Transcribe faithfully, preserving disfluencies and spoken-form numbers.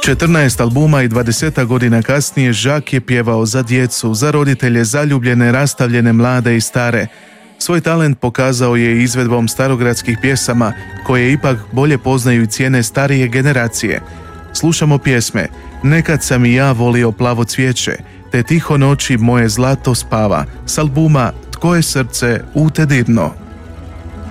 četrnaest albuma i dvadeset godina kasnije Jacques je pjevao za djecu, za roditelje, zaljubljene, rastavljene, mlade i stare. Svoj talent pokazao je izvedbom starogradskih pjesama, koje ipak bolje poznaju i cijene starije generacije. Slušamo pjesme Nekad sam i ja volio plavo cvijeće, te Tiho noći moje zlato spava, s albuma Tko je srce u te dirno.